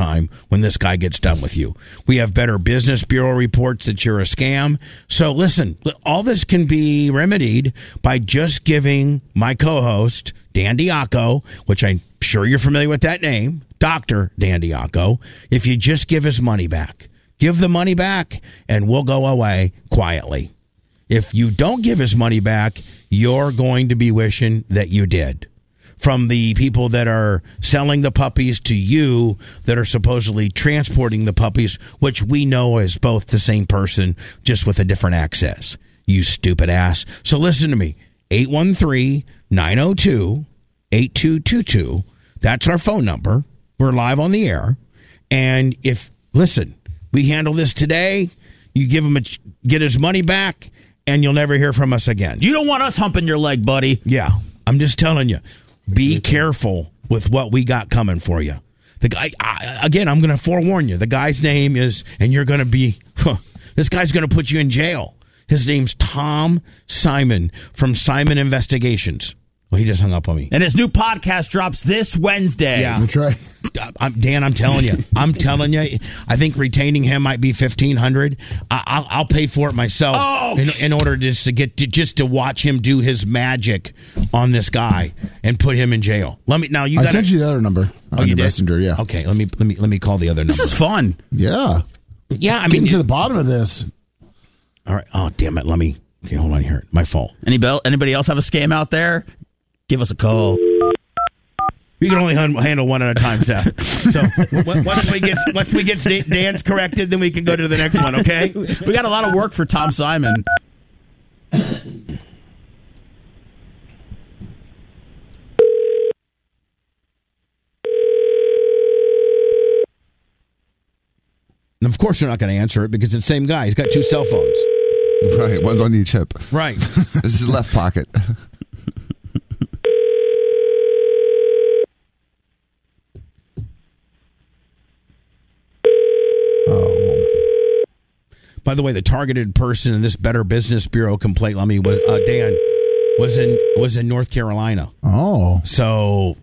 time when this guy gets done with you. We have Better Business Bureau reports that you're a scam. So listen, all this can be remedied by just giving my co-host, Dan Diaco, which I'm sure you're familiar with that name, Dr. Dan Diaco, if you just give his money back. Give the money back, and we'll go away quietly. If you don't give his money back, you're going to be wishing that you did. From the people that are selling the puppies to you that are supposedly transporting the puppies, which we know is both the same person, just with a different access. You stupid ass. So listen to me. 813-902-8222. That's our phone number. We're live on the air. And listen, we handle this today. You get his money back, and you'll never hear from us again. You don't want us humping your leg, buddy. Yeah, I'm just telling you. Be careful with what we got coming for you. The guy, again, I'm going to forewarn you. The guy's name is, and you're going to be, this guy's going to put you in jail. His name's Tom Simon from Simon Investigations. Well, he just hung up on me. And his new podcast drops this Wednesday. Yeah. That's right. Dan, I'm telling you. I think retaining him might be $1,500. I'll pay for it myself in order just to watch him do his magic on this guy and put him in jail. I sent you the other number on your messenger. Yeah. Okay. Let me call the other number. This is fun. Yeah. Yeah. Getting to the bottom of this. All right. Oh, damn it. Okay, hold on here. My fault. Anybody else have a scam out there? Give us a call. We can only handle one at a time, Seth. So once we get Dan's corrected, then we can go to the next one, okay? We got a lot of work for Tom Simon. And of course you're not going to answer it because it's the same guy. He's got two cell phones. Right, one's on each hip. Right. This is his left pocket. By the way, the targeted person in this Better Business Bureau complaint was Dan was in North Carolina. Oh, so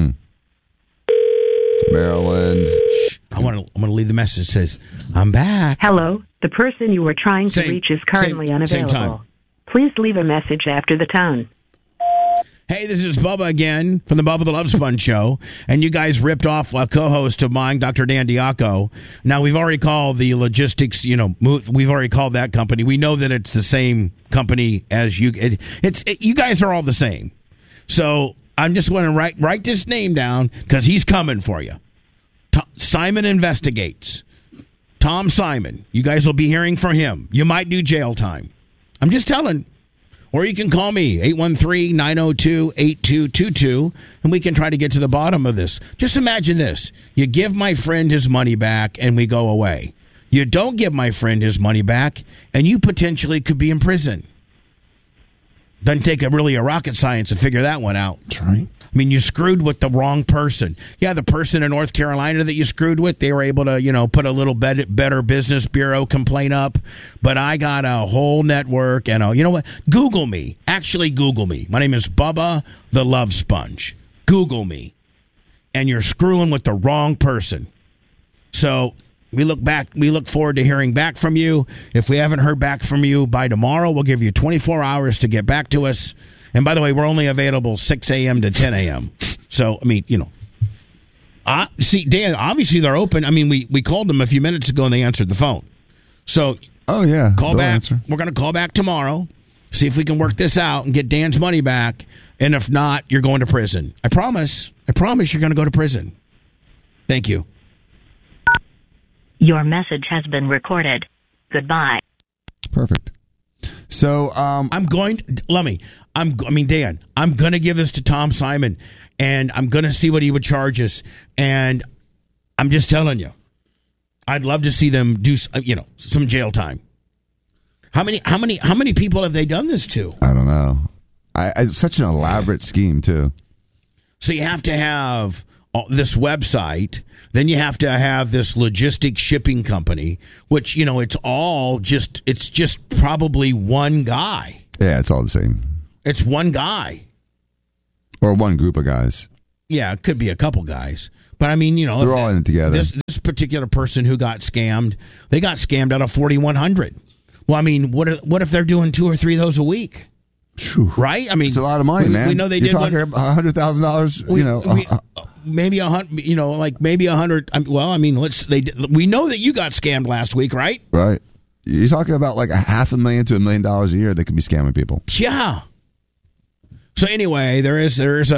Maryland. I want to leave the message. It says, "I'm back." Hello, the person you were trying to reach is currently unavailable. Please leave a message after the tone. Hey, this is Bubba again from the Bubba the Love Sponge Show, and you guys ripped off a co-host of mine, Dr. Dan Diaco. Now, we've already called the logistics, we've already called that company. We know that it's the same company as you. You guys are all the same. So I'm just going to write this name down because he's coming for you. Simon Investigates. Tom Simon. You guys will be hearing from him. You might do jail time. I'm just telling. Or you can call me, 813-902-8222, and we can try to get to the bottom of this. Just imagine this. You give my friend his money back, and we go away. You don't give my friend his money back, and you potentially could be in prison. Doesn't take a rocket science to figure that one out. That's right. I mean, you screwed with the wrong person. Yeah, the person in North Carolina that you screwed with, they were able to, put a little Better Business Bureau complaint up. But I got a whole network, and you know what? Google me. Actually, Google me. My name is Bubba the Love Sponge. Google me. And you're screwing with the wrong person. So we look forward to hearing back from you. If we haven't heard back from you by tomorrow, we'll give you 24 hours to get back to us. And by the way, we're only available 6 a.m. to 10 a.m. So, I mean, see, Dan, obviously they're open. I mean, we called them a few minutes ago and they answered the phone. So, call back. Answer. We're going to call back tomorrow, see if we can work this out and get Dan's money back. And if not, you're going to prison. I promise you're going to go to prison. Thank you. Your message has been recorded. Goodbye. Perfect. So, Dan, I'm going to give this to Tom Simon, and I'm going to see what he would charge us. And I'm just telling you, I'd love to see them do, some jail time. How many people have they done this to? I don't know. It's such an elaborate scheme too. So you have to have this website, then you have to have this logistic shipping company, which, it's just probably one guy. Yeah, it's all the same. It's one guy. Or one group of guys. Yeah, it could be a couple guys. But I mean, they're all in it together. This particular person who got scammed, they got scammed out of 4,100. Well, I mean, what if they're doing 2 or 3 of those a week? Right? I mean, it's a lot of money, man. We know they You're did talking $100,000. Maybe 100. Like maybe 100. Well, I mean, we know that you got scammed last week, right? Right. You're talking about like $500,000 to $1 million a year that could be scamming people. Yeah. So anyway, there is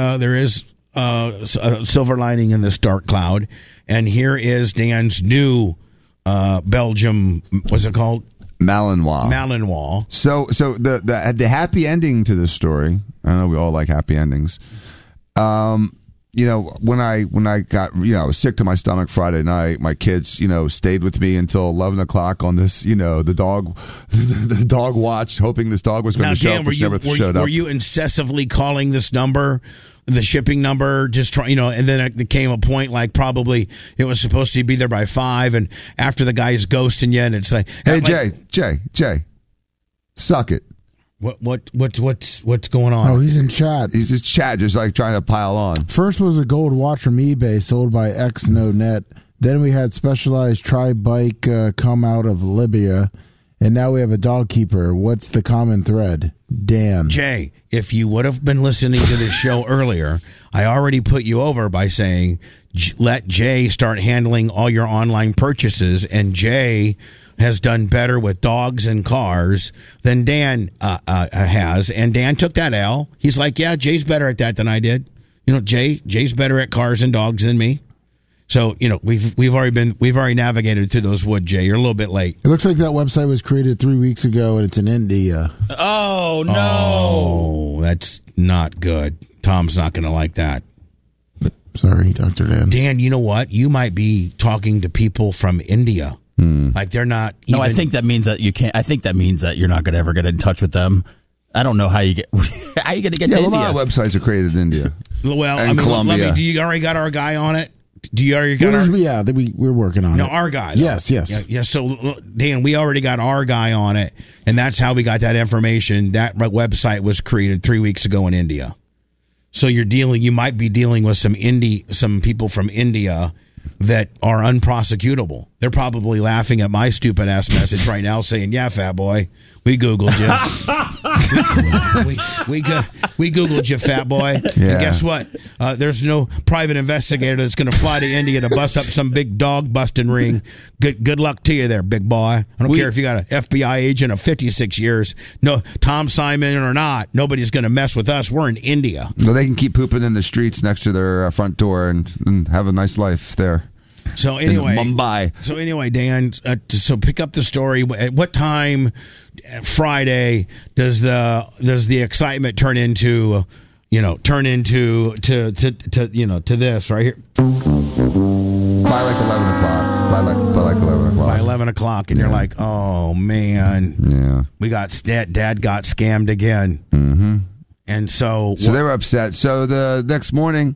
a silver lining in this dark cloud, and here is Dan's new Belgium. What's it called? Malinois. So the happy ending to this story. I know we all like happy endings. When I got, I was sick to my stomach Friday night. My kids, stayed with me until 11 o'clock on this, the dog watch, hoping this dog was going to show up, which never showed up. Were you incessantly calling this number, the shipping number, just trying, and then it came a point like probably it was supposed to be there by 5, and after the guy's ghosting you, and it's like, hey, Jay, suck it. What's going on? Oh, he's in chat. He's just chat, just like trying to pile on. First was a gold watch from eBay sold by XNoNet. Then we had Specialized Tri-Bike come out of Libya. And now we have a dog keeper. What's the common thread? Dan. Jay, if you would have been listening to this show earlier, I already put you over by saying let Jay start handling all your online purchases, and Jay has done better with dogs and cars than Dan has, and Dan took that L. He's like, yeah, Jay's better at that than I did. Jay's better at cars and dogs than me. So we've already navigated through those woods, Jay. You're a little bit late. It looks like that website was created 3 weeks ago, and it's in India. Oh no! Oh, that's not good. Tom's not going to like that. Sorry, Dr. Dan. Dan, you know what? You might be talking to people from India. Like they're not. No, I think that means that you can't. I think that means that you're not going to ever get in touch with them. I don't know how you get. How are you going to get to India? A lot of websites are created in India. Well, and Colombia. Do you already got our guy on it? Do you already got we're working on it. No, our guy. Though. Yes. Yeah. So, Dan, we already got our guy on it, and that's how we got that information. That website was created 3 weeks ago in India. So you might be dealing with some people from India that are unprosecutable. They're probably laughing at my stupid ass message right now, saying, "Yeah, fat boy, we Googled you. we Googled you, fat boy." Yeah. And guess what? There's no private investigator that's going to fly to India to bust up some big dog busting ring. Good luck to you there, big boy. I don't care if you got an FBI agent of 56 years. No, Tom Simon or not, nobody's going to mess with us. We're in India. Well, they can keep pooping in the streets next to their front door and have a nice life there. So anyway, in Mumbai. So anyway, Dan. So pick up the story. At what time Friday does the excitement turn into to this right here? By like 11 o'clock. By like 11 o'clock. By 11 o'clock, and you're like, oh man, yeah, we got Dad got scammed again. Mm-hmm. And so they were upset. So the next morning,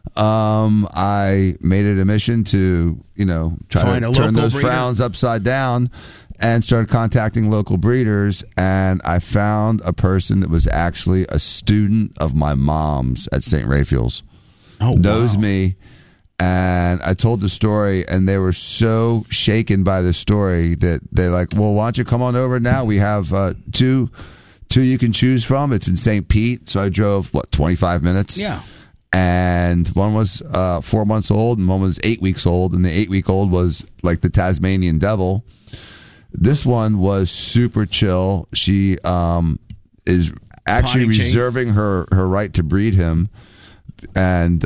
I made it a mission to, try to turn those frowns upside down and started contacting local breeders. And I found a person that was actually a student of my mom's at St. Raphael's. Oh, knows wow. me. And I told the story, and they were so shaken by the story that they're like, well, why don't you come on over now? We have two you can choose from. It's in St. Pete. So I drove, 25 minutes? Yeah. And one was 4 months old, and one was 8 weeks old, and the 8-week-old was like the Tasmanian devil. This one was super chill. She is actually reserving her right to breed him, and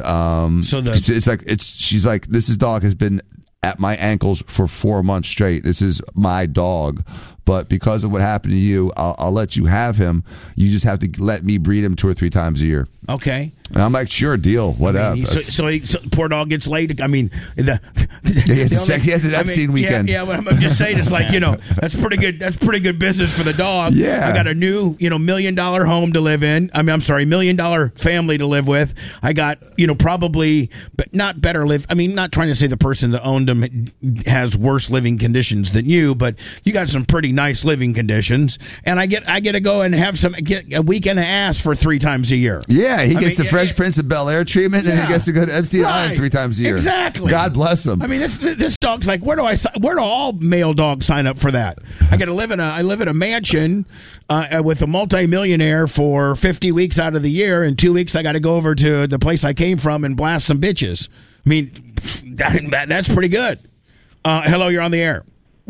she's like, this dog has been at my ankles for 4 months straight. This is my dog. But because of what happened to you, I'll let you have him. You just have to let me breed him 2 or 3 times a year. Okay. And I'm like, sure, deal, whatever. So poor dog gets laid. I mean, he has an Epstein weekend. Yeah, but I'm just saying, it's like, that's pretty good. That's pretty good business for the dog. Yeah. I got a new, $1 million home to live in. I mean, I'm sorry, $1 million family to live with. I got, probably, but not better live. I mean, not trying to say the person that owned them has worse living conditions than you, but you got some pretty nice living conditions. And I get to go and get a weekend of ass for 3 times a year. Yeah, he gets to Fresh Prince of Bel-Air treatment, and he gets to go to Epstein Island 3 times a year. Exactly. God bless him. I mean, this dog's like, where do all male dogs sign up for that? I got to live in a mansion with a multimillionaire for 50 weeks out of the year. In 2 weeks, I got to go over to the place I came from and blast some bitches. I mean, that's pretty good. Hello, you're on the air.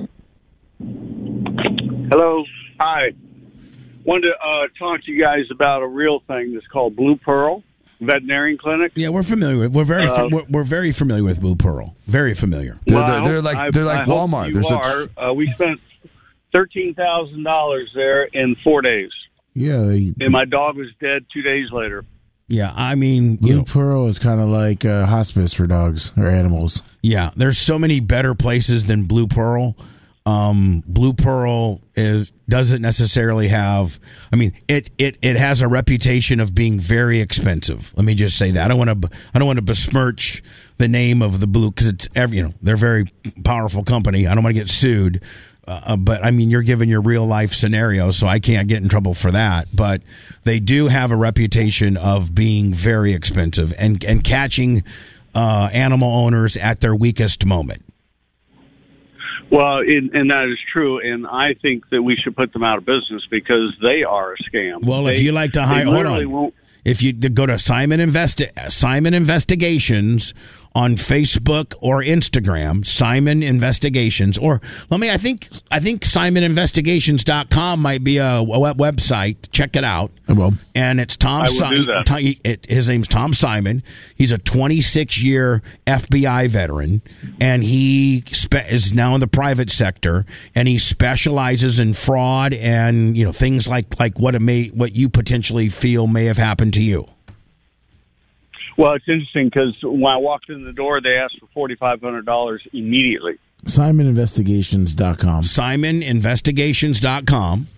Hello. Hi. Wanted to talk to you guys about a real thing that's called Blue Pearl Veterinarian Clinic. Yeah, we're familiar with. We're very familiar with Blue Pearl. Very familiar. They're like Walmart. We spent $13,000 there in 4 days. Yeah, and my dog was dead 2 days later. Yeah, I mean, Blue Pearl is kind of like hospice for dogs or animals. Yeah, there's so many better places than Blue Pearl. Blue Pearl doesn't necessarily have. I mean, it has a reputation of being very expensive. Let me just say that. I don't want to besmirch the name of the Blue because it's they're a very powerful company. I don't want to get sued. But I mean, you're given your real life scenario, so I can't get in trouble for that. But they do have a reputation of being very expensive and catching animal owners at their weakest moment. Well, and that is true, and I think that we should put them out of business because they are a scam. Well, if you like to hire, hold on. If you go to Simon Investigations on Facebook or Instagram, Simon Investigations, or I think SimonInvestigations.com might be a website. Check it out. I will. And it's Tom Simon. His name's Tom Simon. He's a 26-year FBI veteran, and he is now in the private sector, and he specializes in fraud and things like what you potentially feel may have happened to you. Well, it's interesting because when I walked in the door, they asked for $4,500 immediately. SimonInvestigations.com. SimonInvestigations.com.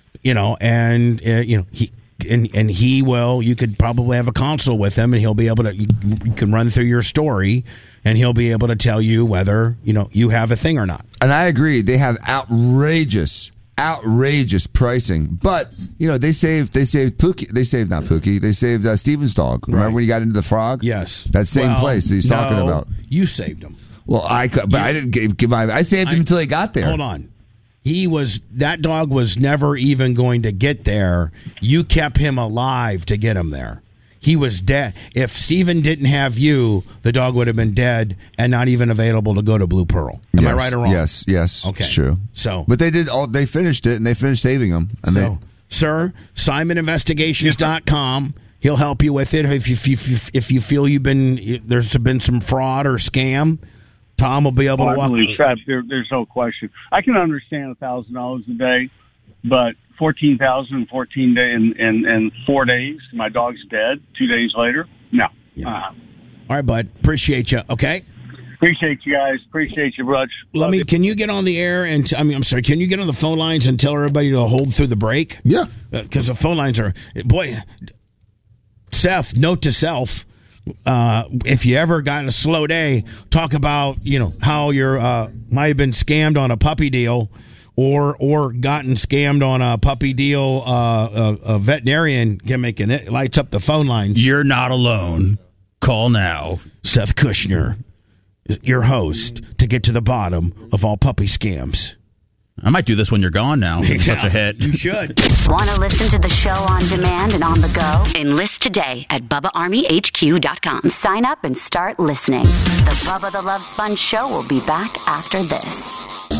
He will. You could probably have a consult with him, and he'll be able to. You can run through your story, and he'll be able to tell you whether you have a thing or not. And I agree. They have outrageous pricing, but they saved Pookie. They saved not Pookie. They saved Steven's dog. Remember when he got into the frog? Yes, that same place that he's talking about. You saved him. Well, I didn't give my. I saved him until he got there. Hold on. That dog was never even going to get there. You kept him alive to get him there. He was dead. If Steven didn't have you, the dog would have been dead and not even available to go to Blue Pearl. Am I right or wrong? Yes. Okay. It's true. So, but they finished it, and they finished saving him. And sir, SimonInvestigations.com. He'll help you with it if you feel there's been some fraud or scam. Tom will be able to walk. There's no question. I can understand $1,000 a day, but $14,000 in 14 days and 4 days. My dog's dead 2 days later. No. Yeah. All right, bud. Appreciate you. Okay. Appreciate you guys. Appreciate you, Rutch. Can you get on the air and I'm sorry. Can you get on the phone lines and tell everybody to hold through the break? Yeah. Because the phone lines are Seth. Note to self. If you ever got a slow day, talk about how you might have been scammed on a puppy deal, or gotten scammed on a puppy deal. A veterinarian gimmick, and it lights up the phone lines. You're not alone. Call now. Seth Kushner, your host, to get to the bottom of all puppy scams. I might do this when you're gone now. It's such a hit. You should. Want to listen to the show on demand and on the go? Enlist today at BubbaArmyHQ.com. Sign up and start listening. The Bubba the Love Sponge Show will be back after this.